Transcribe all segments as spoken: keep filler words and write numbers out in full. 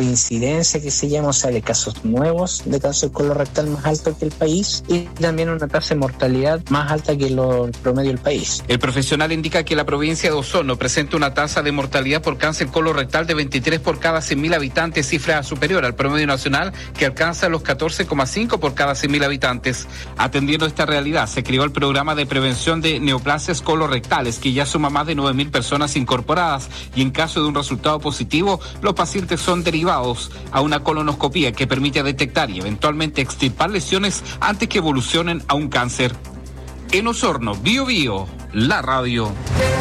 de incidencia que se llama, o sea, de casos nuevos de cáncer colorectal más alto que el país, y también una tasa de mortalidad más alta que lo, el promedio del país. El profesional indica que la provincia de Osorno presenta una tasa de mortalidad por cáncer colorectal de veintitrés por cada cien mil habitantes, cifra superior al promedio nacional que alcanza los catorce coma cinco por cada cien mil habitantes. Atendiendo esta realidad, se creó el programa de prevención de neoplasias colorectales, que ya suma más de nueve mil personas incorporadas, y en caso de un resultado positivo, los pacientes son derivados a una colonoscopía que permite detectar y eventualmente extirpar lesiones antes que evolucionen a un cáncer. En Osorno, Bio Bio, la radio.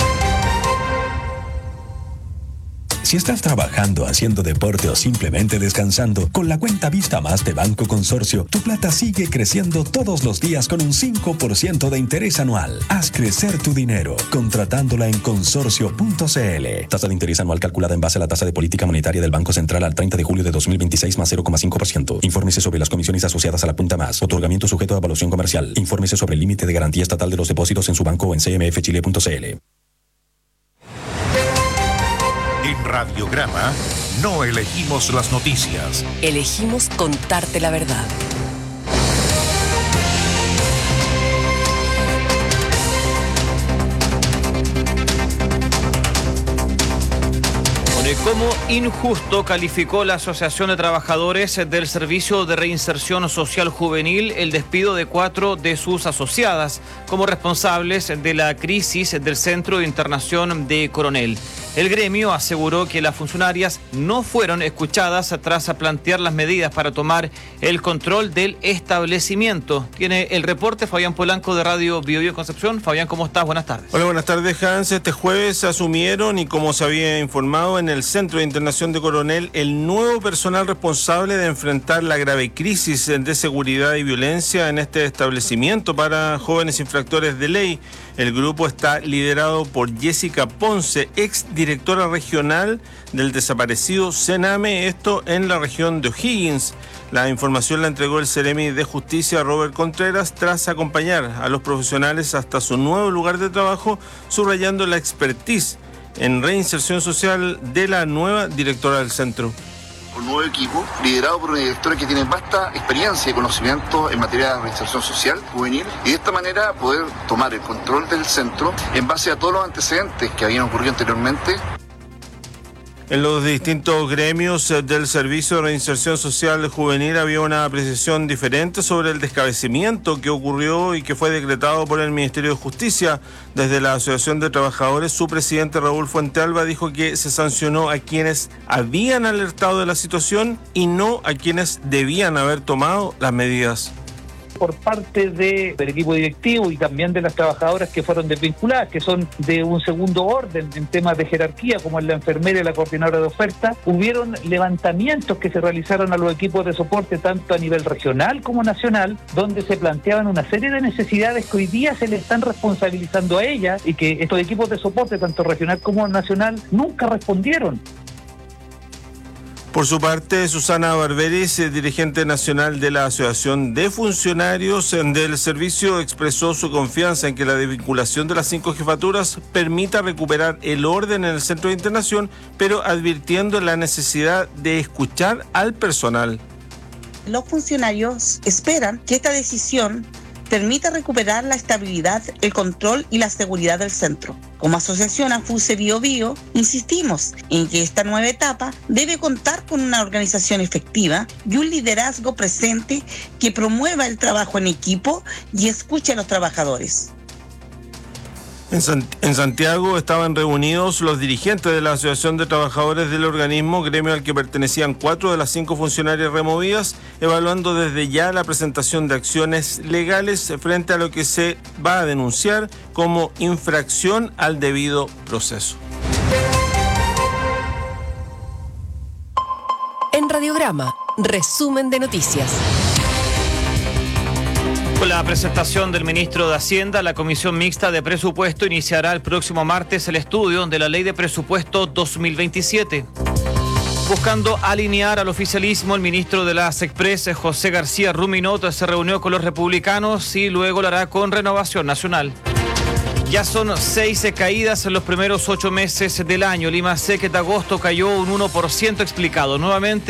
Si estás trabajando, haciendo deporte o simplemente descansando, con la cuenta Vista Más de Banco Consorcio, tu plata sigue creciendo todos los días con un cinco por ciento de interés anual. Haz crecer tu dinero contratándola en consorcio punto c l. Tasa de interés anual calculada en base a la tasa de política monetaria del Banco Central al treinta de julio de dos mil veintiséis más cero coma cinco por ciento. Infórmese sobre las comisiones asociadas a la cuenta Más. Otorgamiento sujeto a evaluación comercial. Infórmese sobre el límite de garantía estatal de los depósitos en su banco o en c m f chile punto c l. En Radiograma no elegimos las noticias. Elegimos contarte la verdad. Como injusto calificó la Asociación de Trabajadores del Servicio de Reinserción Social Juvenil el despido de cuatro de sus asociadas como responsables de la crisis del Centro de Internación de Coronel. El gremio aseguró que las funcionarias no fueron escuchadas tras plantear las medidas para tomar el control del establecimiento. Tiene el reporte Fabián Polanco de Radio Bio Bio Concepción. Fabián, ¿cómo estás? Buenas tardes. Hola, buenas tardes, Hans. Este jueves se asumieron, y como se había informado, en el Centro de Internación de Coronel, el nuevo personal responsable de enfrentar la grave crisis de seguridad y violencia en este establecimiento para jóvenes infractores de ley. El grupo está liderado por Jessica Ponce, ex directora regional del desaparecido Sename, esto en la región de O'Higgins. La información la entregó el Seremi de Justicia, Robert Contreras, tras acompañar a los profesionales hasta su nuevo lugar de trabajo, subrayando la expertise en reinserción social de la nueva directora del centro. Un nuevo equipo liderado por una directora que tiene vasta experiencia y conocimiento en materia de reinserción social juvenil, y de esta manera poder tomar el control del centro en base a todos los antecedentes que habían ocurrido anteriormente. En los distintos gremios del Servicio de Reinserción Social Juvenil había una apreciación diferente sobre el descabecimiento que ocurrió y que fue decretado por el Ministerio de Justicia. Desde la Asociación de Trabajadores, su presidente Raúl Fuentealba dijo que se sancionó a quienes habían alertado de la situación y no a quienes debían haber tomado las medidas. Por parte de, del equipo directivo y también de las trabajadoras que fueron desvinculadas, que son de un segundo orden en temas de jerarquía, como es la enfermera y la coordinadora de oferta, hubieron levantamientos que se realizaron a los equipos de soporte tanto a nivel regional como nacional, donde se planteaban una serie de necesidades que hoy día se le están responsabilizando a ellas y que estos equipos de soporte, tanto regional como nacional, nunca respondieron. Por su parte, Susana Barberis, dirigente nacional de la Asociación de Funcionarios del Servicio, expresó su confianza en que la desvinculación de las cinco jefaturas permita recuperar el orden en el centro de internación, pero advirtiendo la necesidad de escuchar al personal. Los funcionarios esperan que esta decisión permita recuperar la estabilidad, el control y la seguridad del centro. Como asociación AFUSE Bio Bio, insistimos en que esta nueva etapa debe contar con una organización efectiva y un liderazgo presente que promueva el trabajo en equipo y escuche a los trabajadores. En Santiago estaban reunidos los dirigentes de la Asociación de Trabajadores del organismo, gremio al que pertenecían cuatro de las cinco funcionarias removidas, evaluando desde ya la presentación de acciones legales frente a lo que se va a denunciar como infracción al debido proceso. En Radiograma, resumen de noticias. Con la presentación del ministro de Hacienda, la Comisión Mixta de Presupuesto iniciará el próximo martes el estudio de la Ley de Presupuesto dos mil veintisiete. Buscando alinear al oficialismo, el ministro de la SECPRES, José García Ruminot, se reunió con los republicanos y luego lo hará con Renovación Nacional. Ya son seis caídas en los primeros ocho meses del año. El I M A C que de agosto cayó un uno por ciento explicado nuevamente